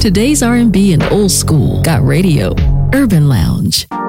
Today's R&B and old school got radio. Urban Lounge.